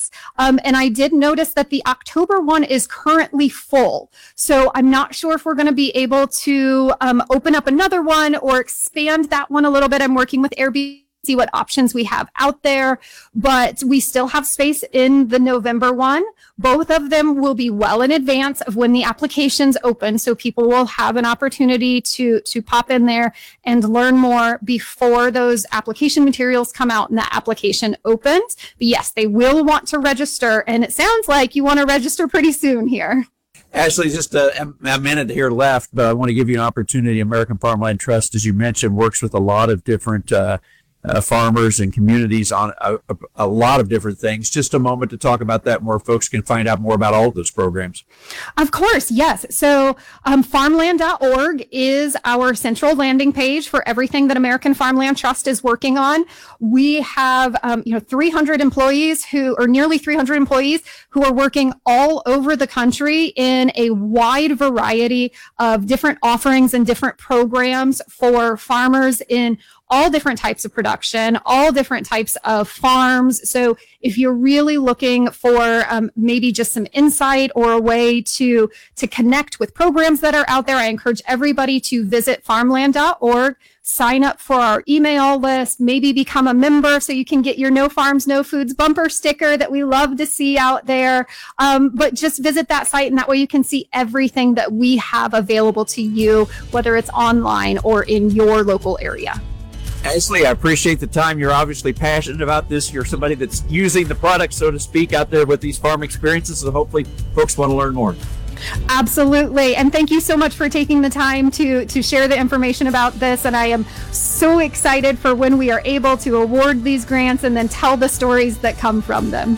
events. And I did notice that the October one is currently full. So I'm not sure if we're going to be able to open up another one or expand that one a little bit. I'm working with Airbnb, see what options we have out there, but we still have space in the November one. Both of them will be well in advance of when the applications open, so people will have an opportunity to pop in there and learn more before those application materials come out and the application opens. But yes, they will want to register, and it sounds like you want to register pretty soon here. Ashley, just a minute here left, but I want to give you an opportunity. American Farmland Trust, as you mentioned, works with a lot of different farmers and communities on a lot of different things. Just a moment to talk about that, where folks can find out more about all of those programs. Of course, yes. So farmland.org is our central landing page for everything that American Farmland Trust is working on. We have 300 employees nearly 300 employees who are working all over the country in a wide variety of different offerings and different programs for farmers in all different types of production, all different types of farms. So if you're really looking for maybe just some insight or a way to connect with programs that are out there, I encourage everybody to visit farmland.org, sign up for our email list, maybe become a member so you can get your No Farms, No Foods bumper sticker that we love to see out there. But just visit that site, and that way you can see everything that we have available to you, whether it's online or in your local area. Ashley, I appreciate the time. You're obviously passionate about this. You're somebody that's using the product, so to speak, out there with these farm experiences. So hopefully folks want to learn more. Absolutely. And thank you so much for taking the time to share the information about this. And I am so excited for when we are able to award these grants and then tell the stories that come from them.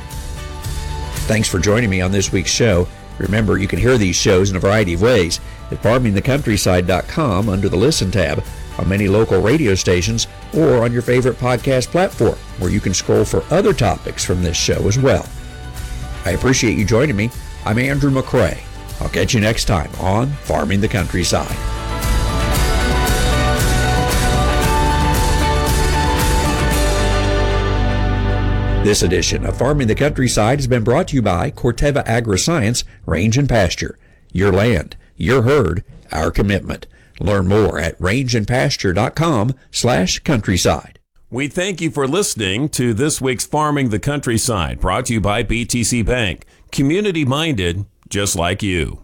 Thanks for joining me on this week's show. Remember, you can hear these shows in a variety of ways at farmingthecountryside.com under the Listen tab, on many local radio stations, or on your favorite podcast platform, where you can scroll for other topics from this show as well. I appreciate you joining me. I'm Andrew McCrae. I'll catch you next time on Farming the Countryside. This edition of Farming the Countryside has been brought to you by Corteva Agriscience Range and Pasture. Your land, your herd, our commitment. Learn more at rangeandpasture.com/countryside. We thank you for listening to this week's Farming the Countryside, brought to you by BTC Bank. Community-minded, just like you.